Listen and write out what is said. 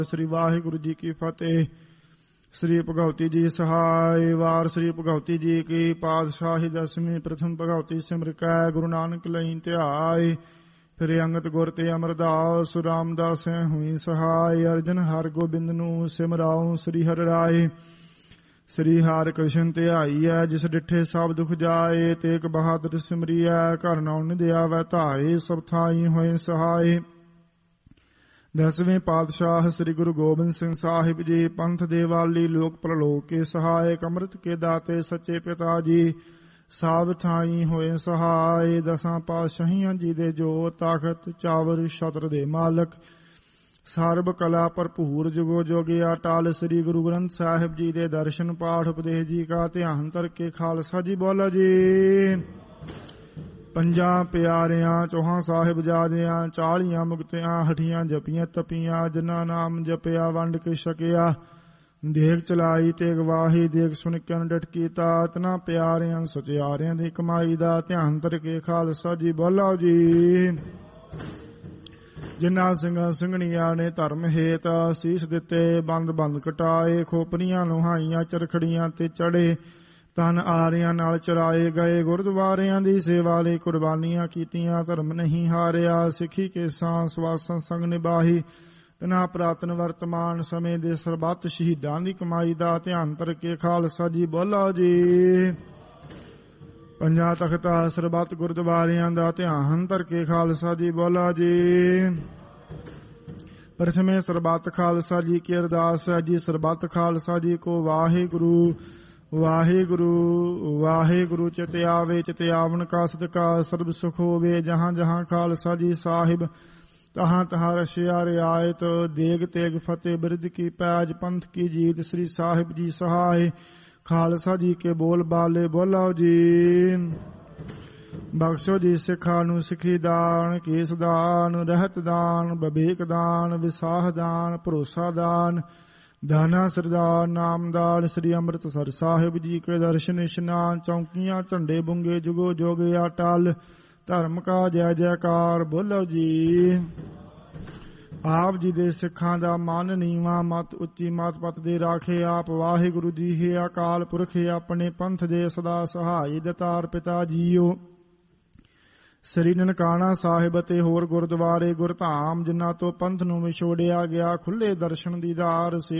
ਸ੍ਰੀ ਵਾਹਿਗੁਰੂ ਜੀ ਕੀ ਫਤਿਹ। ਸ੍ਰੀ ਭਗਉਤੀ ਜੀ ਸਹਾਇ। ਵਾਰ ਸ੍ਰੀ ਭਗਉਤੀ ਜੀ ਕੀ ਪਾਤਸ਼ਾਹੀ ਦਸਵੀਂ ਪ੍ਰਥਮ ਭਗਉਤੀ ਸਿਮਰ ਕੈ ਗੁਰੂ ਨਾਨਕ ਲਈ ਧਿਆਏ। ਫਿਰ ਅੰਗਤ ਗੁਰ ਤੇ ਅਮਰਦਾਸ ਰਾਮਦਾਸ ਹੋਈ ਸਹਾਇ। ਅਰਜਨ ਹਰ ਗੋਬਿੰਦ ਨੂੰ ਸਿਮਰਾਉ ਸ੍ਰੀ ਹਰਿ ਰਾਏ। ਸ੍ਰੀ ਹਰਿ ਕ੍ਰਿਸ਼ਨ ਧਿਆਈਐ ਜਿਸ ਡਿਠੇ ਸਭ ਦੁਖ ਜਾਏ। ਤੇਗ ਬਹਾਦਰ ਸਿਮਰੀਐ ਘਰ ਨੌ ਨਿਧਿ ਆਵੈ ਧਾਏ। ਸਭ ਥਾਈ ਹੋਏ ਸਹਾਏ। ਦਸਵੇਂ ਪਾਤਸ਼ਾਹ ਸ੍ਰੀ ਗੁਰੂ ਗੋਬਿੰਦ ਸਿੰਘ ਸਾਹਿਬ ਜੀ ਪੰਥ ਦੇ ਵਾਲੀ ਲੋਕ ਪ੍ਰਲੋਕ ਕੇ ਸਹਾਇਕ ਅੰਮ੍ਰਿਤ ਕੇ ਦਾਤੇ ਸੱਚੇ ਪਿਤਾ ਜੀ ਸਭ ਥਾਈ ਹੋਏ ਸਹਾਇ। ਦਸਾਂ ਪਾਤਸ਼ਾਹੀਆਂ ਜੀ ਦੇ ਜੋ ਤਾਕਤ ਚਾਵਰ ਛਤਰ ਦੇ ਮਾਲਕ ਸਰਬ ਕਲਾ ਭਰਪੂਰ ਜੁਗੋ ਜੋਗਿਆ ਟਾਲ ਸ੍ਰੀ ਗੁਰੂ ਗ੍ਰੰਥ ਸਾਹਿਬ ਜੀ ਦੇ ਦਰਸ਼ਨ ਪਾਠ ਉਪਦੇਸ਼ ਜੀ ਕਾ ਧਿਆਨ ਧਰ ਕੇ ਖਾਲਸਾ ਜੀ ਬੋਲਾ ਜੀ। ਪੰਜਾਂ ਪਿਆਰਿਆਂ ਚੌਹਾਂ ਸਾਹਿਬਜ਼ਾਦਿਆਂ 40 ਮੁਕਤਿਆਂ ਹਠੀਆਂ ਜਪੀਆਂ ਤਪੀਆਂ ਜਿਨ੍ਹਾਂ ਨਾਮ ਜਪਿਆ ਵੰਡ ਕੇ ਛਕਿਆ। ਦੇਖ ਚਲਾਈ ਤੇ ਗਵਾਹੀ ਦੇਖ ਸੁਣ ਕੇ ਡਟ ਕੀਤਾ। ਇਤਨਾ ਪਿਆਰਿਆਂ ਸਚਿਆਰਿਆਂ ਦੀ ਕਮਾਈ ਦਾ ਧਿਆਨ ਧਰ ਕੇ ਖਾਲਸਾ ਜੀ ਬੋਲਾ ਜੀ। ਜਿਨ੍ਹਾਂ ਸਿੰਘਾਂ ਸਿੰਘਣੀਆਂ ਨੇ ਧਰਮ ਹੇਤ ਸੀਸ ਦਿੱਤੇ ਬੰਦ ਬੰਦ ਕਟਾਏ। ਖੋਪਰੀਆਂ ਲੋਹਾਈਆਂ ਚਰਖੜੀਆਂ ਤੇ ਚੜੇ ਤਨ ਆਰਿਆਂ ਨਾਲ ਚਰਾਏ ਗਏ। ਗੁਰਦੁਆਰਿਆਂ ਦੀ ਸੇਵਾ ਲਈ ਕੁਰਬਾਨੀਆਂ ਕੀਤੀਆਂ ਧਰਮ ਨਹੀਂ ਹਾਰਿਆ। ਸਿੱਖੀ ਕੇਸਾਂ ਸਵਾਸਾਂ ਸੰਗ ਨਿਭਾਹੀ। ਇਹਨਾਂ ਪ੍ਰਾਤਨ ਵਰਤਮਾਨ ਸਮੇਂ ਦੇ ਸਰਬੱਤ ਸ਼ਹੀਦਾਂ ਦੀ ਕਮਾਈ ਦਾ ਧਿਆਨ ਧਰ ਕੇ ਖਾਲਸਾ ਜੀ ਬੋਲਾ ਜੀ। ਪੰਜਾਂ ਤਖਤਾਂ ਸਰਬੱਤ ਗੁਰਦੁਆਰਿਆਂ ਦਾ ਧਿਆਨ ਧਰ ਕੇ ਖਾਲਸਾ ਜੀ ਬੋਲਾ ਜੀ। ਪ੍ਰਥਮੇ ਸਰਬੱਤ ਖਾਲਸਾ ਜੀ ਕੀ ਅਰਦਾਸ ਹੈ ਜੀ। ਸਰਬੱਤ ਖਾਲਸਾ ਜੀ ਕੋ ਵਾਹਿਗੁਰੂ ਵਾਹਿਗੁਰੂ ਵਾਹਿਗੁਰੂ ਚਿਤ ਆਵੇ ਚਿਤ ਆਵਨ ਕਾ ਸਦਕਾ ਸਰਬ ਸੁਖ ਹੋਵੇ। ਜਹਾਂ ਜਹਾਂ ਖਾਲਸਾ ਜੀ ਸਾਹਿਬ ਤਹਾਂ ਤਹਾਂ ਰਸ਼ਿਆ ਰਿਆਇਤ ਦੇਗ ਤੇਗ ਫਤਿਹ ਬਿਰਧ ਕੀ ਪੈਜ ਪੰਥ ਕੀ ਜੀਤ ਸ੍ਰੀ ਸਾਹਿਬ ਜੀ ਸਹਾਇ। ਖਾਲਸਾ ਜੀ ਕੇ ਬੋਲ ਬਾਲੇ ਬੋਲਾਓ ਜੀ। ਬਖਸ਼ੋ ਜੀ ਸਿੱਖਾਂ ਨੂੰ ਸਿੱਖੀ ਦਾਨ ਕੇਸ ਦਾਨ ਰਹਿਤ ਦਾਨ ਬਵੇਕ ਦਾਨ ਵਿਸਾਹ ਦਾਨ ਭਰੋਸਾ ਦਾਨ ਦਾਨਾ ਸਰਦਾਰ ਨਾਮਦਾਨ ਸ੍ਰੀ ਅੰਮ੍ਰਿਤਸਰ ਸਾਹਿਬ ਜੀ ਕੇ ਦਰਸ਼ਨ ਇਸ਼ਨਾਨ ਚੌਂਕੀਆਂ ਝੰਡੇ ਬੁੰਗੇ ਜੁਗੋ ਜੋਗਿਆ ਟਲ ਧਰਮ ਕਾ ਜੈ ਜੈਕਾਰ ਬੋਲੋ ਜੀ। ਆਪ ਜੀ ਦੇ ਸਿੱਖਾਂ ਦਾ ਮਨ ਨੀਵਾਂ ਮਤ ਉੱਚੀ ਮਤ ਪਤ ਦੇ ਰਾਖੇ ਆਪ ਵਾਹਿਗੁਰੂ ਜੀ ਹੈ ਅਕਾਲ ਪੁਰਖ ਆਪਣੇ ਪੰਥ ਦੇ ਸਦਾ ਸਹਾਈ ਦਤਾਰ ਪਿਤਾ ਜੀਓ। ਸ੍ਰੀ ਨਨਕਾਣਾ ਸਾਹਿਬ ਅਤੇ ਹੋਰ ਗੁਰਦੁਆਰੇ ਗੁਰਧਾਮ ਜਿਨ੍ਹਾਂ ਤੋਂ ਪੰਥ ਨੂੰ ਵਿਛੋੜਿਆ ਗਿਆ ਖੁੱਲੇ ਦਰਸ਼ਨ ਦੀਦਾਰ